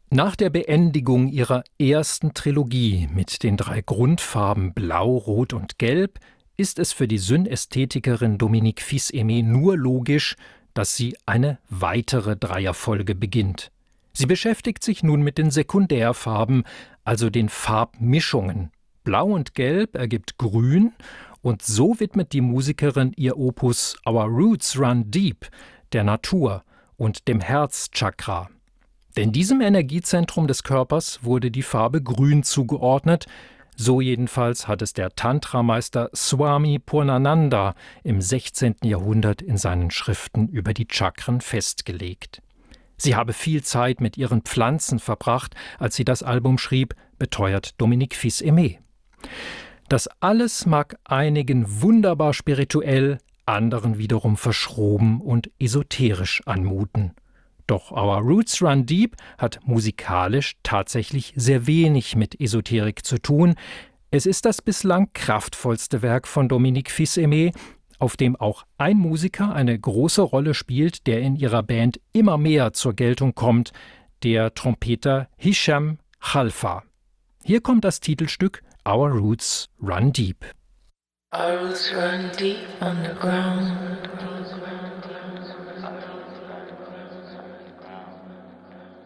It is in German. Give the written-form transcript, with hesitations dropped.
Nach der Beendigung ihrer ersten Trilogie mit den 3 Grundfarben Blau, Rot und Gelb ist es für die Synästhetikerin Dominique Fils-Aimé nur logisch, dass sie eine weitere Dreierfolge beginnt. Sie beschäftigt sich nun mit den Sekundärfarben, also den Farbmischungen. Blau und Gelb ergibt Grün und so widmet die Musikerin ihr Opus Our Roots Run Deep der Natur und dem Herzchakra. Denn diesem Energiezentrum des Körpers wurde die Farbe Grün zugeordnet. So jedenfalls hat es der Tantra-Meister Swami Purnananda im 16. Jahrhundert in seinen Schriften über die Chakren festgelegt. Sie habe viel Zeit mit ihren Pflanzen verbracht, als sie das Album schrieb, beteuert Dominique Fils-Aimé. Das alles mag einigen wunderbar spirituell, anderen wiederum verschroben und esoterisch anmuten. Doch Our Roots Run Deep hat musikalisch tatsächlich sehr wenig mit Esoterik zu tun. Es ist das bislang kraftvollste Werk von Dominique Fils-Aimé, auf dem auch ein Musiker eine große Rolle spielt, der in ihrer Band immer mehr zur Geltung kommt, der Trompeter Hicham Khalfa. Hier kommt das Titelstück Our Roots Run Deep. Our roots run deep underground.